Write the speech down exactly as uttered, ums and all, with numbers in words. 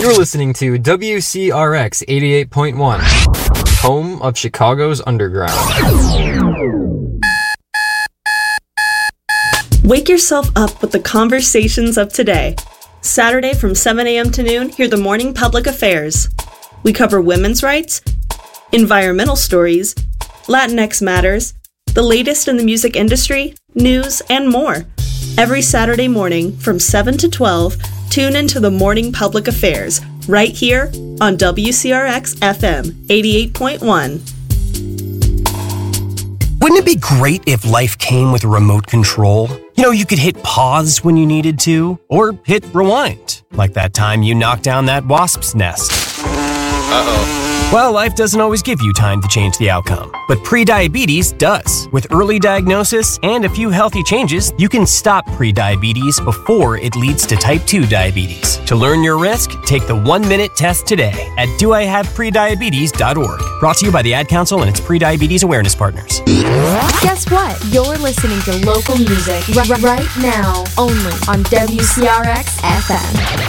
You're listening to W C R X eighty-eight point one, home of Chicago's underground. Wake yourself up with the conversations of today. Saturday from seven a.m. to noon, hear the Morning Public Affairs. We cover women's rights, environmental stories, Latinx matters, the latest in the music industry, news, and more. Every Saturday morning from seven to twelve, tune into the Morning Public Affairs right here on W C R X F M eighty-eight point one. Wouldn't it be great if life came with a remote control? You know, you could hit pause when you needed to, or hit rewind, like that time you knocked down that wasp's nest. Uh-oh. Well, life doesn't always give you time to change the outcome, but prediabetes does. With early diagnosis and a few healthy changes, you can stop prediabetes before it leads to type two diabetes. To learn your risk, take the one-minute test today at do I have prediabetes dot org. Brought to you by the Ad Council and its prediabetes awareness partners. Guess what? You're listening to local music r- right now, only on W C R X F M.